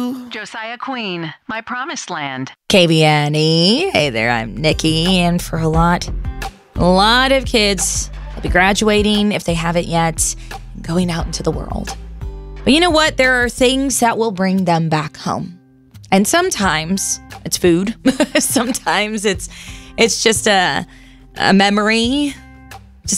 to Josiah Queen, My Promised Land. KBNE. Hey there, I'm Nikki, and for a lot of kids, they'll be graduating if they haven't yet, going out into the world. But you know what? There are things that will bring them back home. And sometimes it's food. Sometimes it's just a memory